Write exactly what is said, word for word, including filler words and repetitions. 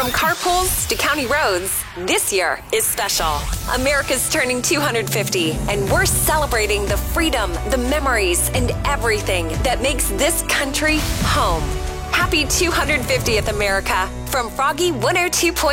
From carpools to county roads, this year is special. America's turning two hundred fifty, and we're celebrating the freedom, the memories, and everything that makes this country home. Happy two hundred fiftieth, America, from Froggy one oh two point